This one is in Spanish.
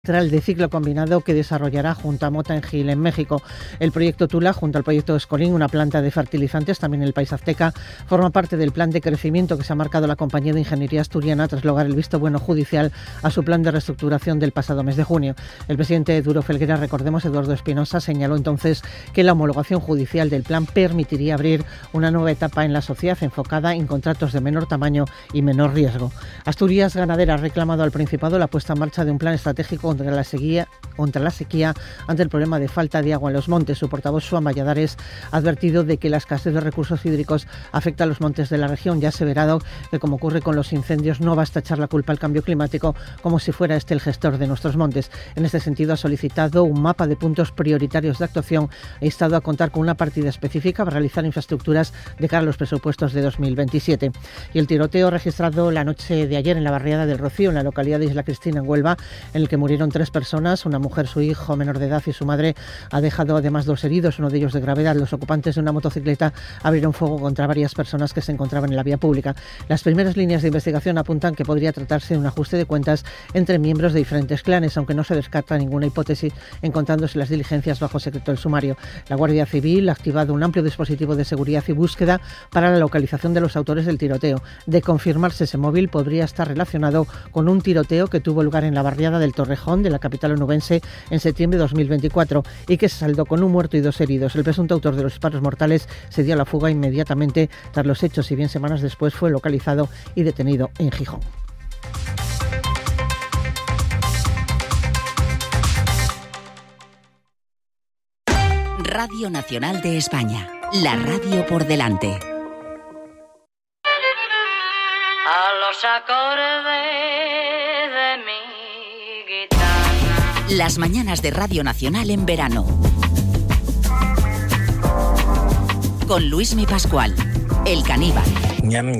de ciclo combinado que desarrollará junto a Mota en Gil, en México. El proyecto Tula, junto al proyecto Escolín, una planta de fertilizantes también en el país azteca, forma parte del plan de crecimiento que se ha marcado la compañía de ingeniería asturiana tras lograr el visto bueno judicial a su plan de reestructuración del pasado mes de junio. El presidente de Duro Felguera, recordemos, Eduardo Espinosa, señaló entonces que la homologación judicial del plan permitiría abrir una nueva etapa en la sociedad enfocada en contratos de menor tamaño y menor riesgo. Asturias Ganadera ha reclamado al Principado la puesta en marcha de un plan estratégico contra la sequía ante el problema de falta de agua en los montes. Su portavoz, Joan Valladares, ha advertido de que la escasez de recursos hídricos afecta a los montes de la región. Ya ha aseverado que, como ocurre con los incendios, no basta echar la culpa al cambio climático como si fuera este el gestor de nuestros montes. En este sentido, ha solicitado un mapa de puntos prioritarios de actuación e instado a contar con una partida específica para realizar infraestructuras de cara a los presupuestos de 2027. Y el tiroteo registrado la noche de ayer en la barriada del Rocío, en la localidad de Isla Cristina, en Huelva, en el que murieron 3 personas, una mujer, su hijo menor de edad y su madre, ha dejado además 2 heridos, uno de ellos de gravedad. Los ocupantes de una motocicleta abrieron fuego contra varias personas que se encontraban en la vía pública. Las primeras líneas de investigación apuntan que podría tratarse de un ajuste de cuentas entre miembros de diferentes clanes, aunque no se descarta ninguna hipótesis, encontrándose las diligencias bajo secreto del sumario. La Guardia Civil ha activado un amplio dispositivo de seguridad y búsqueda para la localización de los autores del tiroteo. De confirmarse ese móvil, podría estar relacionado con un tiroteo que tuvo lugar en la barriada del Torrejón de la capital onubense en septiembre de 2024 y que se saldó con un muerto y 2 heridos. El presunto autor de los disparos mortales se dio a la fuga inmediatamente tras los hechos, y bien semanas después fue localizado y detenido en Gijón. Radio Nacional de España, la radio por delante. A los acordes de mi guitarra. Las mañanas de Radio Nacional en verano. Con Luismi Pascual, el caníbal.